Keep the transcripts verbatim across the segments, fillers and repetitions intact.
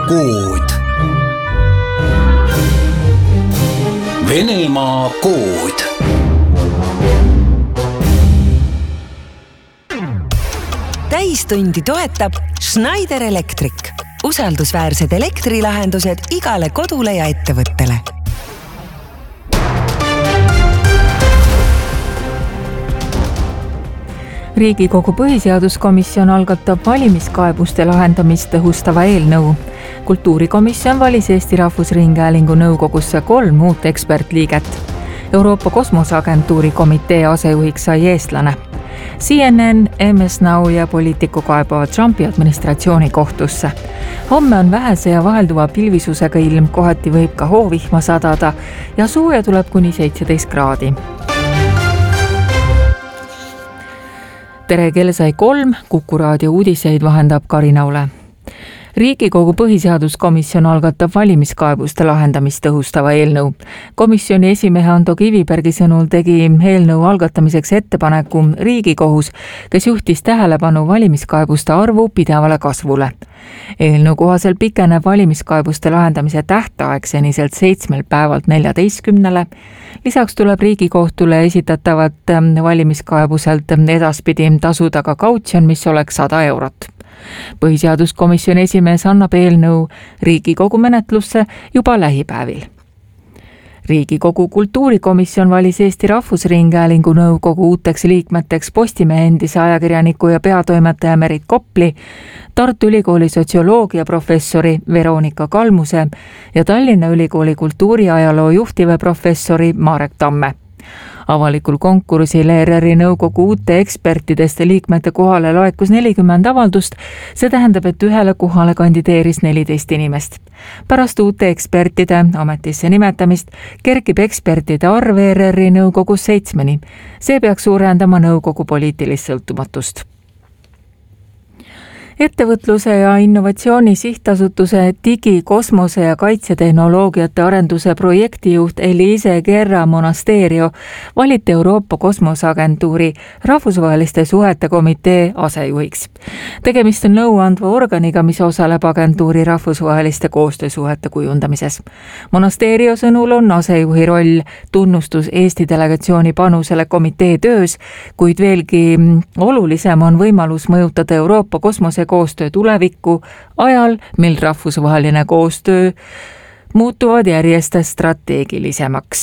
kood. Venemaa kood. Täistundi toetab Schneider Electric. Usaldusväärsed elektrilahendused igale kodule ja ettevõttele. Riigikogu põhiseaduskomisjon algatab valimiskaebuste lahendamist tõhustava eelnõu. Kultuurikomisjon valis Eesti Rahvusringhäälingu nõukogusse kolm uut ekspertliiget. Euroopa Kosmoseagentuuri komitee asejuhiks sai eestlane. C N N, M S Now ja Politico kaebavad Trumpi administratsiooni kohtusse. Homme on vähese ja vahelduva pilvisusega ilm, kohati võib ka hoovihma sadada ja sooja tuleb kuni seitseteist kraadi. Tere, kell sai kolm, Kuku raadio uudiseid vahendab Karina Ole. Riigikogu põhiseaduskomisjon algatab valimiskaebuste lahendamist tõhustava eelnõu. Komisjoni esimehe Ando Kivibergi sõnul tegi eelnõu algatamiseks ettepaneku Riigikohus, kes juhtis tähelepanu valimiskaebuste arvu pidevale kasvule. Eelnõu kohaselt pikeneb valimiskaebuste lahendamise tähtaeg seniselt seitsmel päevalt neljateistkümnele. Lisaks tuleb Riigikohtule esitatavat valimiskaebuselt edaspidi tasuda ka kautsjon, mis oleks sada eurot. Põhiseaduskomisjoni esimees annab eelnõu Riigikogu menetlusse juba lähipäevil. Riigikogu kultuurikomisjon valis Eesti Rahvusringhäälingu nõukogu uuteks liikmeteks Postimehe endise ajakirjaniku ja peatoimetaja Merit Kopli, Tartu Ülikooli sotsioloogia professori Veronika Kalmuse ja Tallinna Ülikooli kultuuriajaloo juhtive professori Marek Tamme. Avalikul konkursil E R R-i nõukogu uute ekspertidest liikmete kohale laekus nelikümmend avaldust, see tähendab, et ühele kohale kandideeris neliteist inimest. Pärast uute ekspertide ametisse nimetamist kerkib ekspertide arv E R R-i nõukogus seitsmeni. See peaks suurendama nõukogu poliitilist sõltumatust. Ettevõtluse ja innovatsiooni sihtasutuse digi, kosmose ja kaitsetehnoloogiate arenduse projektijuht Elise Guerra Monasterio valiti Euroopa Kosmoseagentuuri rahvusvaheliste suhete komitee asejuhiks. Tegemist on nõuandva organiga, mis osaleb agentuuri rahvusvaheliste koostöösuhete kujundamises. Monasterio sõnul on asejuhi roll tunnustus Eesti delegatsiooni panusele komitee töös, kuid veelgi olulisem on võimalus mõjutada Euroopa kosmose koostöö tulevikku ajal, mil rahvusvaheline koostöö muutuvad järjest strateegilisemaks.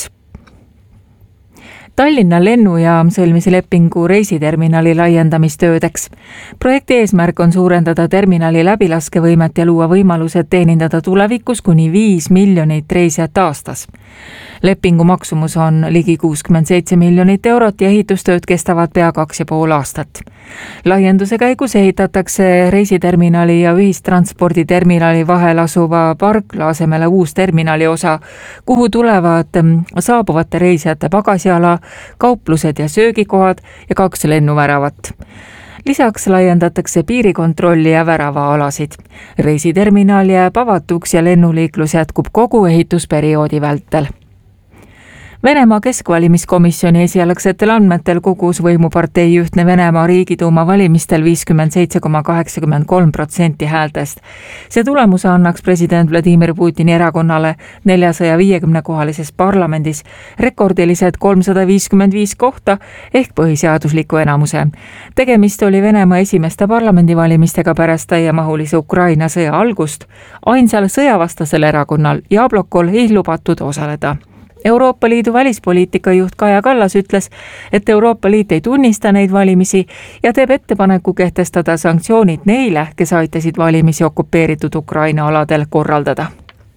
Tallinna lennujaam sõlmis lepingu reisiterminali laiendamistöödeks. Projekti eesmärk on suurendada terminali läbilaskevõimet ja luua võimalused teenindada tulevikus kuni viis miljonit reisijat aastas. Lepingu maksumus on ligi kuuskümmend seitse miljonit eurot ja ehitustööd kestavad pea kaks ja pool aastat. Laienduse käigus ehitatakse reisiterminali ja ühistransporditerminali vahel asuva parkla asemele uus terminali osa, kuhu tulevad saabuvate reisijate pagasiala, kauplused ja söögikohad ja kaks lennuväravat. Lisaks laiendatakse piirikontrolli ja väravaalasid. Reisiterminal jääb avatuks ja lennuliiklus jätkub kogu ehitusperioodi vältel. Venemaa keskvalimiskomisjoni esialgsetel andmetel kogus võimupartei Ühtne Venemaa Riigiduuma valimistel viiskümmend seitse koma kaheksakümmend kolm protsenti häältest. See tulemuse annaks president Vladimir Putini erakonnale neljasaja viiekümne kohalises parlamendis rekordilised kolmsada viiskümmend viis kohta ehk põhiseadusliku enamuse. Tegemist oli Venemaa esimeste parlamendivalimistega pärast täiemahulise Ukraina sõja algust. Ainsal sõjavastasel erakonnal Jablokol ei lubatud osaleda. Euroopa Liidu välispoliitika juht Kaja Kallas ütles, et Euroopa Liit ei tunnista neid valimisi ja teeb ettepaneku kehtestada sanktsioonid neile, kes aitasid valimisi okupeeritud Ukraina aladel korraldada.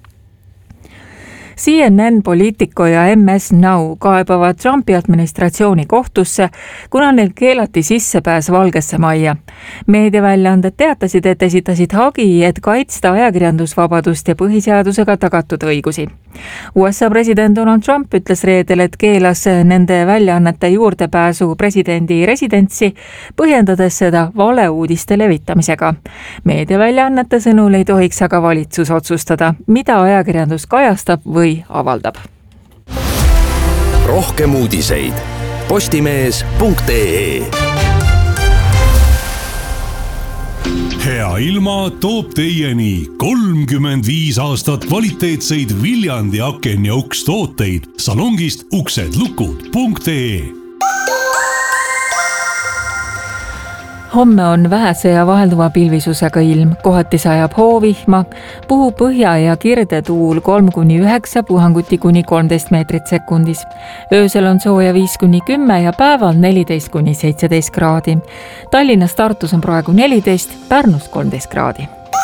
C N N, Politico ja M S Now kaebavad Trumpi administratsiooni kohtusse, kuna neil keelati sissepääs Valgesse majja. Meediaväljaanded teatasid, et esitasid hagi, et kaitsta ajakirjandusvabadust ja põhiseadusega tagatud õigusi. U S A president Donald Trump ütles reedel, et keelas nende väljaannete juurdepääsu presidendi residentsi, põhjendades seda valeuudiste levitamisega. Meediaväljaannete sõnul ei tohiks aga valitsus otsustada, mida ajakirjandus kajastab või avaldab. Rohkem uudiseid postimees punkt ee. hea ilma toob teieni kolmkümmend viis aastat kvaliteetseid Viljandi aken ja uks tooteid salongist uksedlukud punkt ee. Homme on vähese ja vahelduva pilvisusega ilm, kohati sajab hoovihma, puhub põhja ja kirde tuul kolm kuni üheksa, puhanguti kuni kolmteist meetrit sekundis. Öösel on sooja viis kuni kümme ja päeval neliteist kuni seitseteist kraadi. Tallinnas Tartus on praegu neliteist, Pärnus kolmteist kraadi.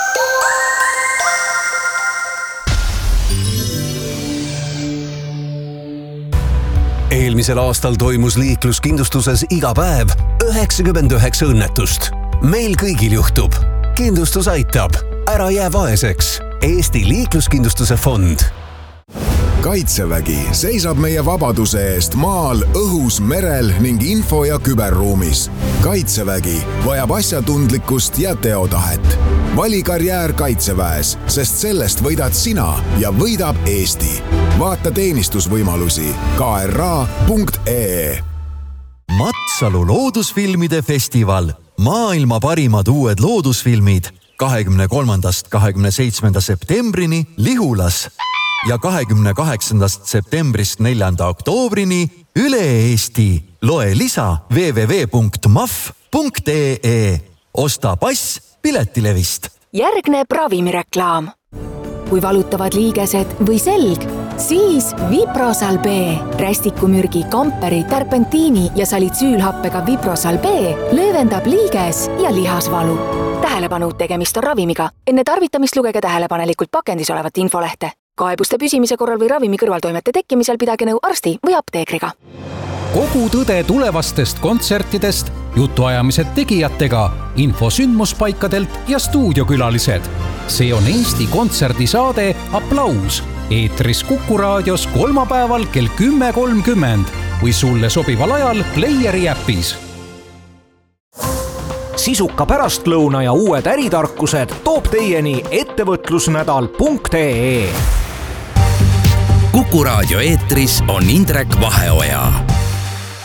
Eelmisel aastal toimus liikluskindlustuses iga päev üheksakümmend üheksa õnnetust. Meil kõigil juhtub. Kindlustus aitab. Ära jää vaeseks. Eesti liikluskindlustuse fond. Kaitsevägi seisab meie vabaduse eest maal, õhus, merel ning info- ja küberruumis. Kaitsevägi vajab asjatundlikkust ja teotahet. Vali karjäär Kaitseväes, sest sellest võidad sina ja võidab Eesti. Vaata teenistusvõimalusi k r a punkt ee. Matsalu loodusfilmide festival. Maailma parimad uued loodusfilmid kahekümne kolmandast kahekümne seitsmenda septembrini Lihulas ja kahekümne kaheksandast septembrist neljanda oktoobrini üle Eesti. Loe lisa w w w punkt m a f punkt ee. Osta pass piletilevist. Järgneb ravimireklaam. Kui valutavad liigesed või selg, siis Viprosal B. Rästikumürgi, kamperi, terpentiini ja salitsüülhappega Viprosal B löövendab liiges ja lihasvalu. Tähelepanu, tegemist on ravimiga. Enne tarvitamist lugege tähelepanelikult pakendis olevat infolehte. Kaebuste püsimise korral või ravimi kõrvaltoimete tekkimisel pidage nõu arsti või apteekriga. Kogu tõde tulevastest kontsertidest, jutuajamised tegijatega, info sündmuspaikadelt ja stuudiokülalised. See on Eesti kontserdisaade Aplaus. Eetris Kuku raadios kolmapäeval kell kümme kolmkümmend või sulle sobival ajal Playeri äpis. Sisuka pärastlõuna ja uued äritarkused toob teieni ettevõtlusnädal punkt ee. Kuku raadio eetris on Indrek Vaheoja.